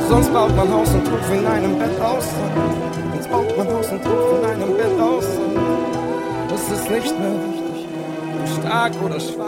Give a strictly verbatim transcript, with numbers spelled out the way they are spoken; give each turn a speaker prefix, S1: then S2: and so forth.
S1: Sonst baut man Haus und Hof in einem Bett aus. Sonst baut man Haus und Hof in einem Bett aus. Das ist nicht mehr wichtig, stark oder schwach.